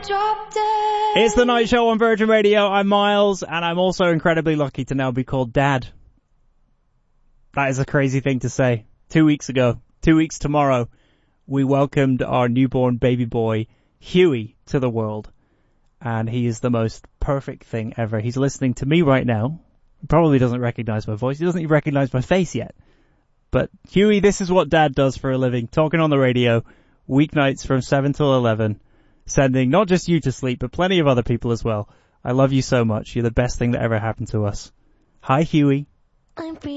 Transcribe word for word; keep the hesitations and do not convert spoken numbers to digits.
It's the Night Show on Virgin Radio. I'm Miles, and I'm also incredibly lucky to now be called Dad. That is a crazy thing to say. Two weeks ago, two weeks tomorrow, we welcomed our newborn baby boy, Huey, to the world. And he is the most perfect thing ever. He's listening to me right now. He probably doesn't recognize my voice. He doesn't even recognize my face yet. But Huey, this is what Dad does for a living. Talking on the radio, weeknights from seven till eleven. Sending not just you to sleep, but plenty of other people as well. I love you so much. You're the best thing that ever happened to us. Hi, Huey. I'm